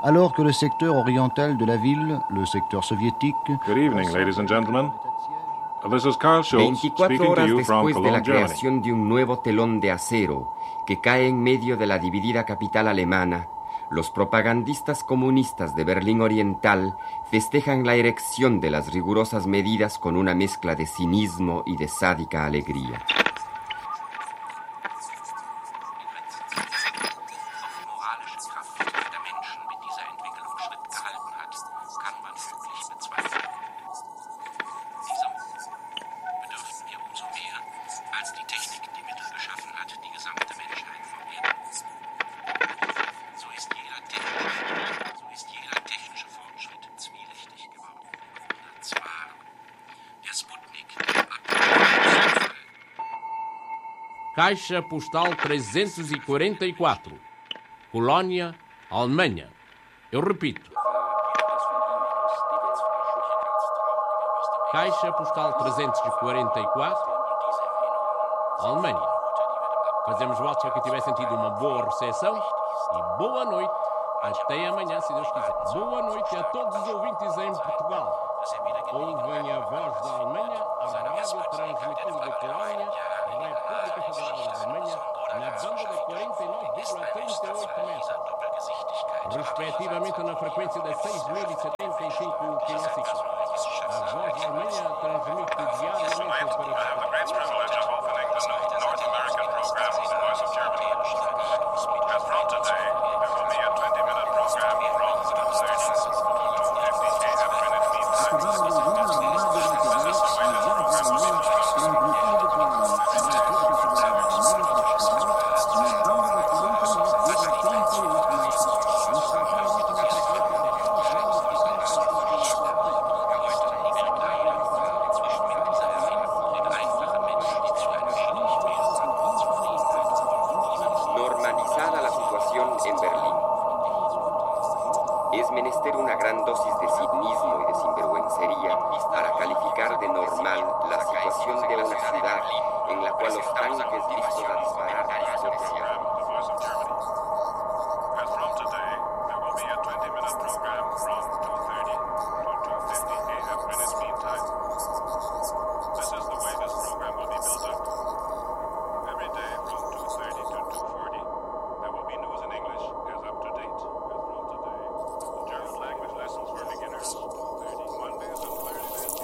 alors que le secteur oriental de la ville, le secteur soviétique... Good evening, ladies and gentlemen. This is Karl Schulz 24 speaking to horas you from después de la Cologne, Germany. creación de un nuevo telón de acero que cae en medio de la dividida capital alemana, los propagandistas comunistas de Berlín Oriental festejan la erección de las rigurosas medidas con una mezcla de cinismo y de sádica alegría. Caixa Postal 344, Colónia, Alemanha. Eu repito. Caixa Postal 344, Alemanha. Fazemos votos para que tivessem tido uma boa recepção e boa noite. Até amanhã, se Deus quiser. Boa noite a todos os ouvintes em Portugal. Ouvem a voz da Alemanha, a rádio transmitindo da Colónia, República Federal da Alemanha, na banda de 49,38 metros, respectivamente na frequência de 6.075 kHz. A voz da Alemanha transmite diariamente Normalizada la situación en Berlín. Es menester una gran dosis de cinismo y de sinvergüencería para calificar de normal la situación de una ciudad en la cual los tanques listos a disparar